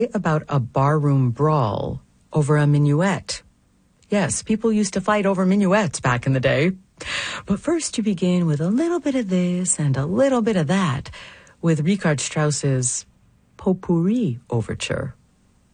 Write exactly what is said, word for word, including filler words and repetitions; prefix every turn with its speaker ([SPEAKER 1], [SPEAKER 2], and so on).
[SPEAKER 1] about a barroom brawl over a minuet. Yes, people used to fight over minuets back in the day. But first you begin with a little bit of this and a little bit of that with Richard Strauss's Potpourri Overture.